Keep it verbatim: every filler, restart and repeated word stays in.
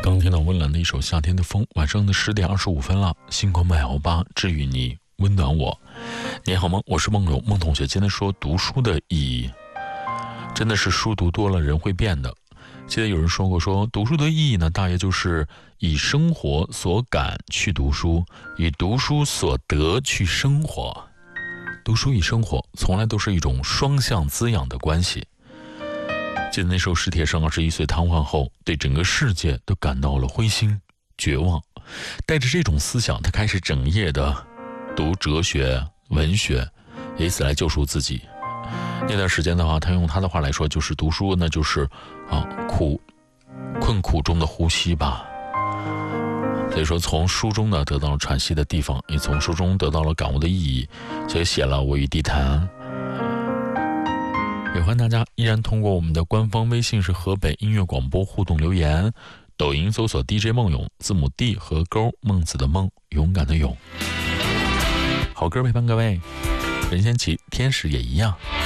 刚听到温岚的一首《夏天的风》，晚上的十点二十五分了。星空麦欧巴治愈你，温暖我。你好吗？我是梦柔，梦同学。今天说读书的意义，真的是书读多了人会变的。记得有人说过，说读书的意义呢，大约就是以生活所感去读书，以读书所得去生活。读书与生活从来都是一种双向滋养的关系。记得那时候史铁生二十一岁瘫痪后，对整个世界都感到了灰心绝望，带着这种思想，他开始整夜的读哲学文学，以此来救赎自己。那段时间的话，他用他的话来说，就是读书那就是啊苦困苦中的呼吸吧。所以说从书中呢得到了喘息的地方，也从书中得到了感悟的意义，所以写了《我与地坛》。也欢迎大家依然通过我们的官方微信是河北音乐广播互动留言，抖音搜索 D J 梦勇，字母 D 和勾，孟子的孟，勇敢的勇。好歌陪伴各位，任贤齐天使也一样。